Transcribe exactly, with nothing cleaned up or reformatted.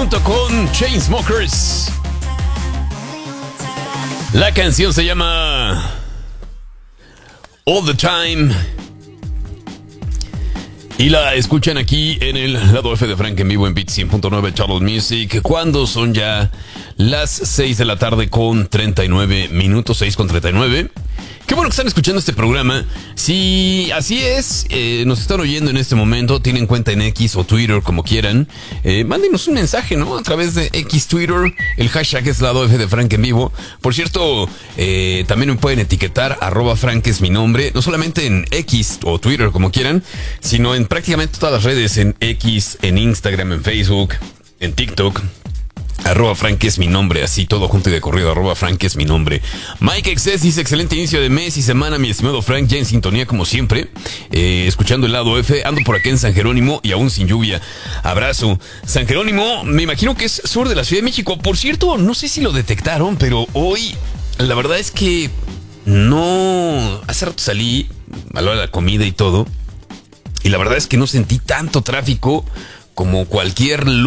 junto con Chainsmokers. La canción se llama All the Time y la escuchan aquí en el lado F de Frank en vivo en Beat cien punto nueve Charlotte Music, cuando son ya las seis de la tarde con treinta y nueve minutos, seis con treinta y nueve. Qué bueno que están escuchando este programa. Si así es, eh, nos están oyendo en este momento, tienen cuenta en X o Twitter, como quieran, eh, mándenos un mensaje, ¿no? A través de X Twitter, el hashtag es lado F de Frank en vivo. Por cierto, eh, también me pueden etiquetar, arroba Frank es mi nombre, no solamente en X o Twitter, como quieran, sino en prácticamente todas las redes, en X, en Instagram, en Facebook, en TikTok. Arroba Frank es mi nombre, así todo junto y de corrido, arroba Frank es mi nombre. Mike Excess dice, excelente inicio de mes y semana, mi estimado Frank, ya en sintonía como siempre, eh, escuchando el lado F, ando por acá en San Jerónimo y aún sin lluvia. Abrazo. San Jerónimo, me imagino que es sur de la Ciudad de México. Por cierto, no sé si lo detectaron, pero hoy, la verdad es que no... Hace rato salí a la hora de la comida y todo, y la verdad es que no sentí tanto tráfico como cualquier